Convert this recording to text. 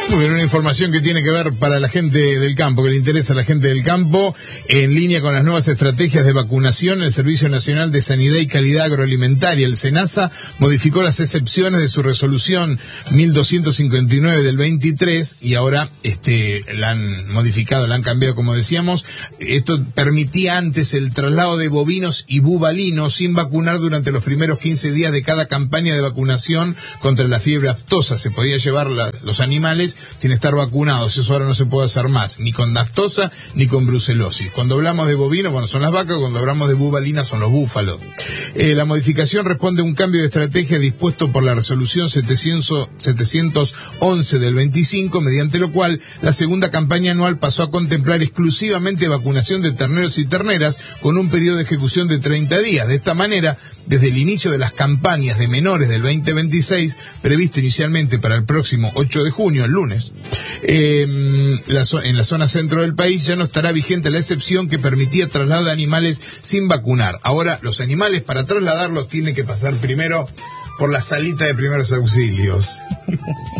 Muy bien, una información que tiene que ver para la gente del campo, que le interesa a la gente del campo, en línea con las nuevas estrategias de vacunación. El Servicio Nacional de Sanidad y Calidad Agroalimentaria, el SENASA, modificó las excepciones de su resolución 1259 del 23 y ahora la han modificado, la han cambiado, como decíamos. Esto permitía antes el traslado de bovinos y bubalinos sin vacunar durante los primeros 15 días de cada campaña de vacunación contra la fiebre aftosa. Se podía llevar los animales sin estar vacunados. Eso ahora no se puede hacer más, ni con aftosa ni con brucelosis. Cuando hablamos de bovinos, bueno, son las vacas; cuando hablamos de bubalinas, son los búfalos. La modificación responde a un cambio de estrategia dispuesto por la resolución 711 del 25, mediante lo cual la segunda campaña anual pasó a contemplar exclusivamente vacunación de terneros y terneras con un periodo de ejecución de 30 días. De esta manera, desde el inicio de las campañas de menores del 2026, previsto inicialmente para el próximo 8 de junio, el lunes, en la zona centro del país ya no estará vigente la excepción que permitía traslado de animales sin vacunar. Ahora, los animales, para trasladarlos, tienen que pasar primero por la salita de primeros auxilios.